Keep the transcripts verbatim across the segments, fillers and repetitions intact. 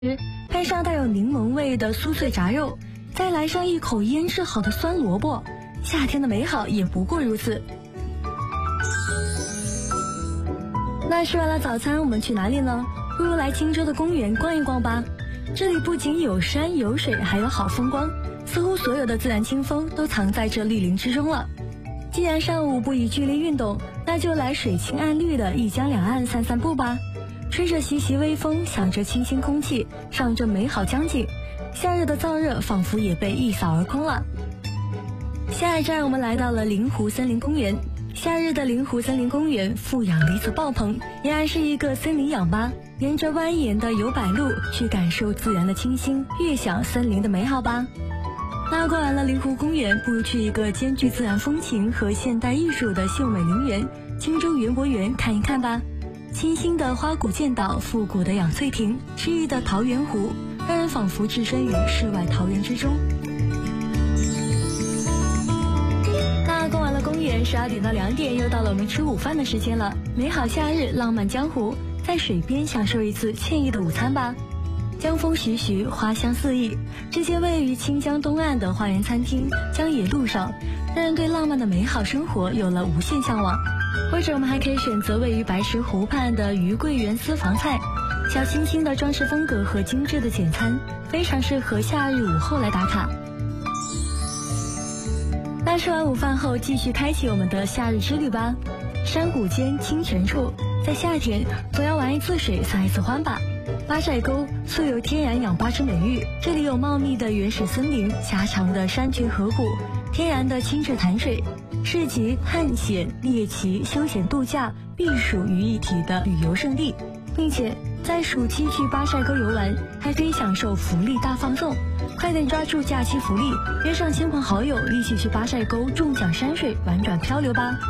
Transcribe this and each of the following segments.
配上带有柠檬味的酥脆炸肉，再来上一口腌制好的酸萝卜，夏天的美好也不过如此。那吃完了早餐，我们去哪里呢？不如来青州的公园逛一逛吧。这里不仅有山有水，还有好风光，似乎所有的自然清风都藏在这绿林之中了。既然上午不宜剧烈运动，那就来水清岸绿的一江两岸散散步吧。吹着习习微风，享着清新空气，赏着美好江景，夏日的燥热仿佛也被一扫而空了。下一站我们来到了灵湖森林公园。夏日的灵湖森林公园富养离子爆棚，俨然是一个森林氧吧。沿着蜿蜒的油柏路去感受自然的清新，悦享森林的美好吧。那逛完了灵湖公园，不如去一个兼具自然风情和现代艺术的秀美陵园——青州园博园看一看吧。清新的花鼓涧岛，复古的养翠亭，诗意的桃源湖，让人仿佛置身于世外桃源之中。那逛完了公园，十二点到两点又到了我们吃午饭的时间了。美好夏日，浪漫江湖，在水边享受一次惬意的午餐吧。江风徐徐，花香四溢，这些位于清江东岸的花园餐厅、江野路上，让人对浪漫的美好生活有了无限向往。或者我们还可以选择位于白石湖畔的余桂园私房菜，小清新的装饰风格和精致的简餐，非常适合夏日午后来打卡。那吃完午饭后，继续开启我们的夏日之旅吧。山谷间清泉处，在夏天总要玩一次水，撒一次欢吧。八寨沟素有天然氧吧之美誉，这里有茂密的原始森林、狭长的山泉河谷、天然的清澈潭水，是集探险、猎奇、休闲度假、避暑于一体的旅游胜地，并且在暑期去八寨沟游玩，还可以享受福利大放送。快点抓住假期福利，约上亲朋好友一起去八寨沟中奖山水玩转漂流吧。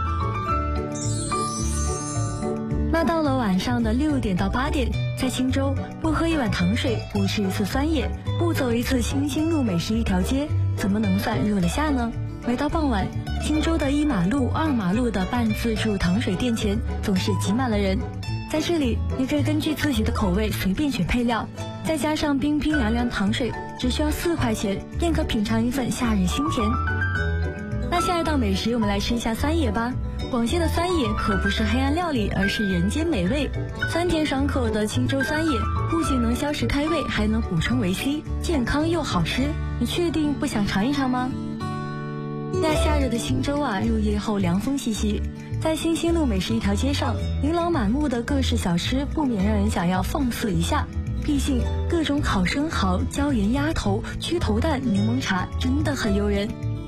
那到了晚上的六点到八点，在青州不喝一碗糖水，不吃一次酸野，不走一次新兴路美食一条街，怎么能算入了夏呢？每到傍晚，青州的一马路、二马路的半自助糖水店前总是挤满了人。在这里，你可以根据自己的口味随便选配料，再加上冰冰凉凉糖水，只需要四块钱，便可品尝一份夏日心甜。那下一道美食，我们来吃一下酸野吧。广西的酸野可不是黑暗料理，而是人间美味。酸甜爽口的青州酸野，不仅能消食开胃，还能补充维 C， 健康又好吃。你确定不想尝一尝吗？那夏日的青州啊，入夜后凉风习习，在新兴路美食一条街上，琳琅满目的各式小吃，不免让人想要放肆一下。毕竟各种烤生蚝、椒盐鸭头、焗头蛋、柠檬茶，真的很诱人。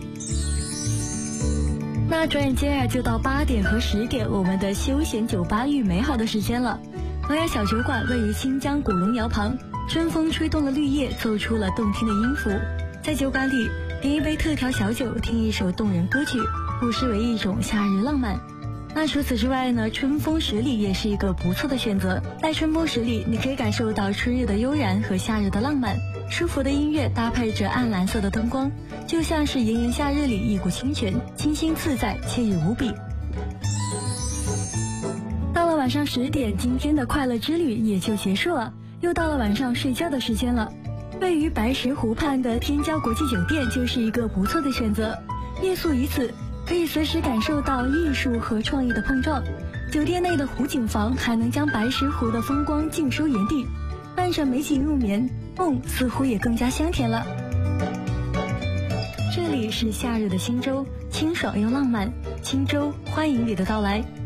那转眼间啊，就到八点和十点，我们的休闲酒吧遇美好的时间了。龙雅小酒馆位于新疆古龙窑旁，春风吹动了绿叶，奏出了动听的音符。在酒馆里，点一杯特调小酒，听一首动人歌曲，不失为一种夏日浪漫。那除此之外呢，春风十里也是一个不错的选择。在春风十里，你可以感受到春日的悠然和夏日的浪漫，舒服的音乐搭配着暗蓝色的灯光，就像是炎炎夏日里一股清泉，清新自在，惬意无比。到了晚上十点，今天的快乐之旅也就结束了，又到了晚上睡觉的时间了。位于白石湖畔的天骄国际酒店就是一个不错的选择，夜宿于此，可以随时感受到艺术和创意的碰撞。酒店内的湖景房还能将白石湖的风光尽收眼底，伴着美景入眠，梦似乎也更加香甜了。这里是夏日的青州，清爽又浪漫，青州欢迎你的到来。